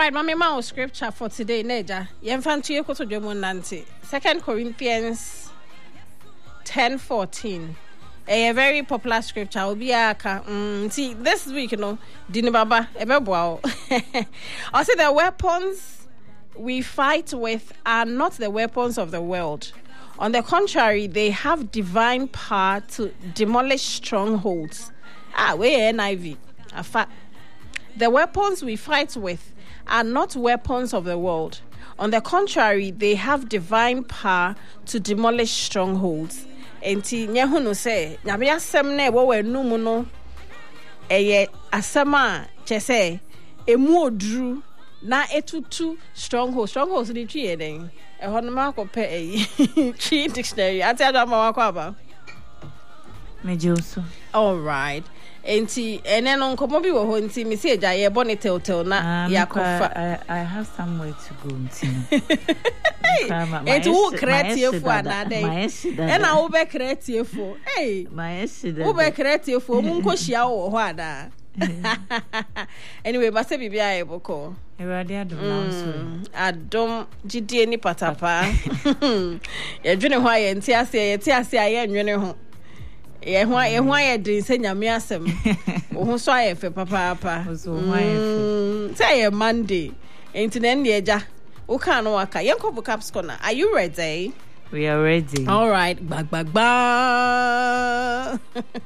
right, Mami Mao scripture for today, Neja. Yemfantu yekoto dwemo nante. 2 Corinthians 10:14. A very popular scripture. See, this week, Dinibaba, Ebebo. I say the weapons we fight with are not the weapons of the world. On the contrary, they have divine power to demolish strongholds. Where NIV? The weapons we fight with are not weapons of the world. On the contrary, they have divine power to demolish strongholds. Enti nyehunu se nyame asem na ewo wanu mu no eye asem a chese emu oduru na etutu strongholds ni twie den eho no makope tree dictionary ati adama wakwa mejoso. All right. Enti ene no nkomo bi wo ho nti me se eja ye bone tel na yakofa. I have somewhere to go nti. Enti wo creative anade. Ena wo be creative. My accident. Wo be creative mu nkohia wo ho ada. Anyway, ba se bibia e boko. Ewade adom na so. Adom gidie ni patapa. Ye dwene ho aye nti ase aye nwene ho. Ye ho aye din se nyame asem. Wo ho so aye fe papa. So ho aye fe. Say Monday. Enti na ne eja. Wo kan no waka. Yenko Caps Corner. Are you ready? We are ready. All right. Bag. Bag.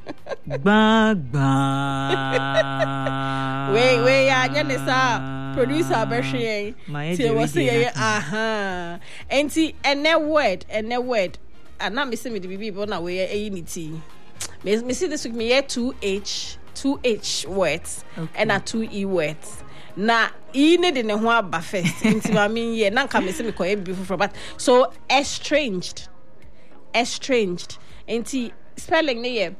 Wait, Yanisa, producer Bershie. Ti was say aha. Enti ene word. And now me say me the bibi bona we unity. Me see this week me here 2H words and a 2E words. Na I need in a ho aba first. Enti ma me here na nka me say me koye before but so estranged. Enti spelling ne here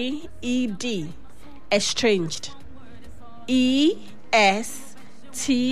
ESTRANGED. Estranged. EST